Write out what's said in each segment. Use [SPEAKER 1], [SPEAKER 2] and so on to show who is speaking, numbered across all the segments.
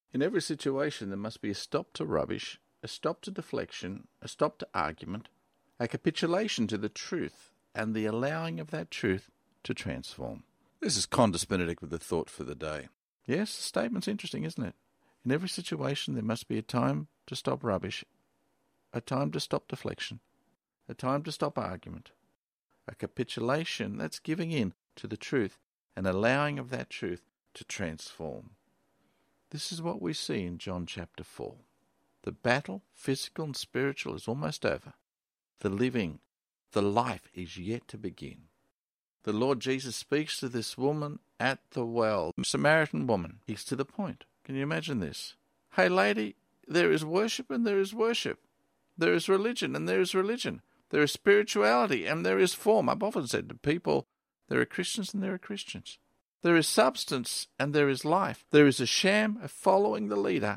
[SPEAKER 1] In every situation, there must be a stop to rubbish, a stop to deflection, a stop to argument, a capitulation to the truth, and the allowing of that truth to transform. This is Condis Benedict with the thought for the day. Yes, the statement's interesting, isn't it? In every situation, there must be a time to stop rubbish, a time to stop deflection, a time to stop argument, a capitulation, that's giving in to the truth, and allowing of that truth to transform. This is what we see in John chapter 4. The battle, physical and spiritual, is almost over. The living, the life is yet to begin. The Lord Jesus speaks to this woman at the well, Samaritan woman. He's to the point. Can you imagine this? Hey lady, there is worship and there is worship. There is religion and there is religion. There is spirituality and there is form. I've often said to people, there are Christians and there are Christians. There is substance and there is life. There is a sham of following the leader,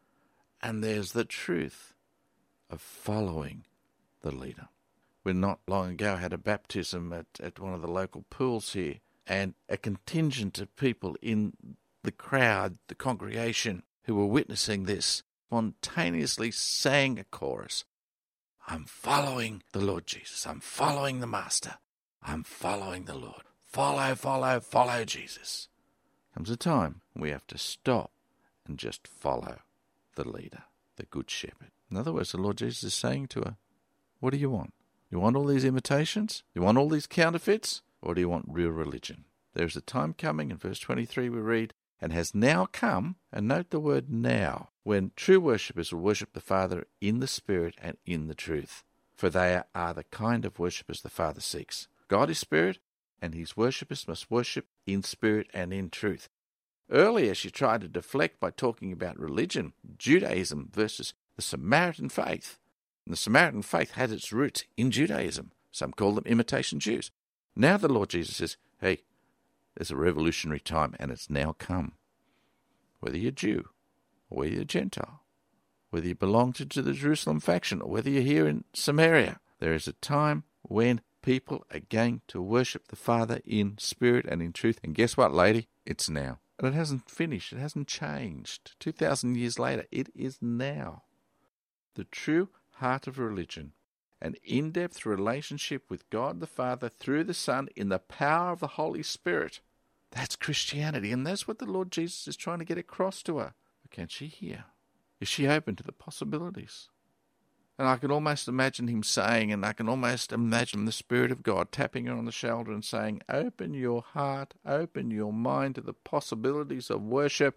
[SPEAKER 1] and there's the truth of following the leader. We not long ago had a baptism at one of the local pools here, and a contingent of people in the crowd, the congregation, who were witnessing this, spontaneously sang a chorus. I'm following the Lord Jesus. I'm following the Master. I'm following the Lord. Follow, follow, follow Jesus. Comes a time when we have to stop and just follow the leader, the Good Shepherd. In other words, the Lord Jesus is saying to her, what do you want? You want all these imitations? You want all these counterfeits? Or do you want real religion? There is a time coming, in verse 23 we read, and has now come, and note the word now, when true worshippers will worship the Father in the Spirit and in the truth. For they are the kind of worshippers the Father seeks. God is Spirit, and his worshippers must worship in spirit and in truth. Earlier she tried to deflect by talking about religion, Judaism versus the Samaritan faith. And the Samaritan faith had its roots in Judaism. Some call them imitation Jews. Now the Lord Jesus says, hey, there's a revolutionary time, and it's now come. Whether you're Jew, or whether you're Gentile, whether you belong to the Jerusalem faction, or whether you're here in Samaria, there is a time when people are going to worship the Father in spirit and in truth. And guess what, lady? It's now. And it hasn't finished. It hasn't changed. 2,000 years later, it is now. The true heart of religion, an in-depth relationship with God the Father through the Son in the power of the Holy Spirit. That's Christianity, and that's what the Lord Jesus is trying to get across to her. But can she hear? Is she open to the possibilities? And I can almost imagine him saying, and I can almost imagine the Spirit of God tapping her on the shoulder and saying, open your heart, open your mind to the possibilities of worship.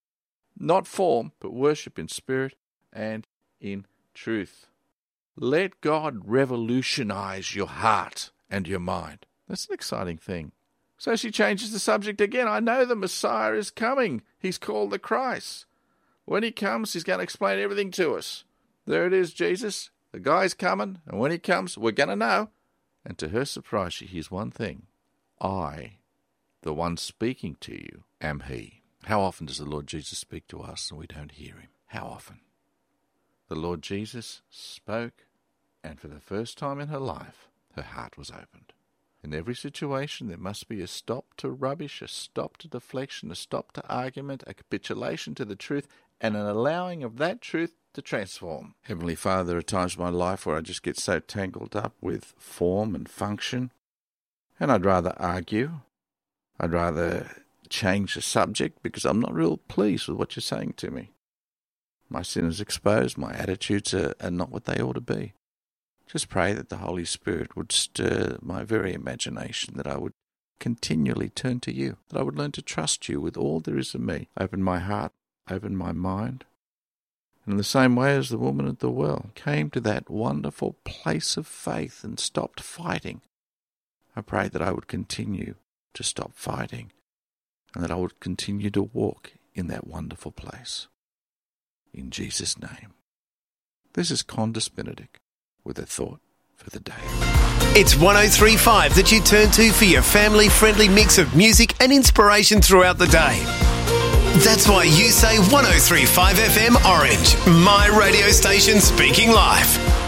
[SPEAKER 1] Not form, but worship in spirit and in truth. Let God revolutionize your heart and your mind. That's an exciting thing. So she changes the subject again. I know the Messiah is coming. He's called the Christ. When he comes, he's going to explain everything to us. There it is, Jesus. The guy's coming, and when he comes, we're going to know. And to her surprise, she hears one thing. I, the one speaking to you, am he. How often does the Lord Jesus speak to us and we don't hear him? How often? The Lord Jesus spoke, and for the first time in her life, her heart was opened. In every situation, there must be a stop to rubbish, a stop to deflection, a stop to argument, a capitulation to the truth, and an allowing of that truth to transform. Heavenly Father, there are times in my life where I just get so tangled up with form and function, and I'd rather argue. I'd rather change the subject because I'm not real pleased with what you're saying to me. My sin is exposed, my attitudes are not what they ought to be. Just pray that the Holy Spirit would stir my very imagination, that I would continually turn to you, that I would learn to trust you with all there is in me. Open my heart, open my mind. And in the same way as the woman at the well came to that wonderful place of faith and stopped fighting, I pray that I would continue to stop fighting and that I would continue to walk in that wonderful place. In Jesus' name. This is Condis Benedict with a thought for the day.
[SPEAKER 2] It's 103.5 that you turn to for your family-friendly mix of music and inspiration throughout the day. That's why you say 103.5 FM Orange, my radio station speaking life.